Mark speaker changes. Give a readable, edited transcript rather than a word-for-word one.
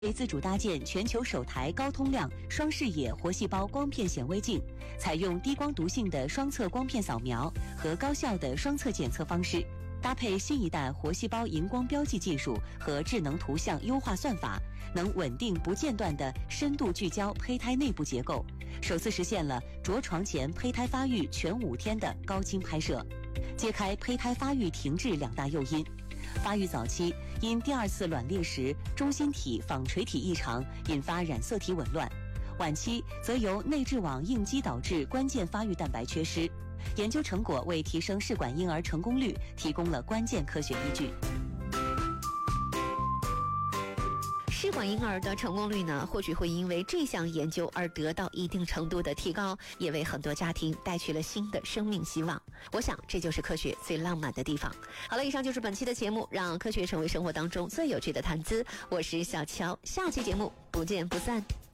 Speaker 1: 自主搭建全球首台高通量双视野活细胞光片显微镜，采用低光读性的双侧光片扫描和高效的双侧检测方式，搭配新一代活细胞荧光标记技术和智能图像优化算法，能稳定不间断地深度聚焦胚胎内部结构，首次实现了着床前胚胎发育全5天的高清拍摄，揭开胚胎发育停滞2大诱因。发育早期因第2次卵裂时中心体纺锤体异常引发染色体紊乱，晚期则由内质网应激导致关键发育蛋白缺失。研究成果为提升试管婴儿成功率提供了关键科学依据。
Speaker 2: 试管婴儿的成功率呢，或许会因为这项研究而得到一定程度的提高，也为很多家庭带去了新的生命希望。我想这就是科学最浪漫的地方。好了，以上就是本期的节目，让科学成为生活当中最有趣的谈资。我是小乔，下期节目不见不散。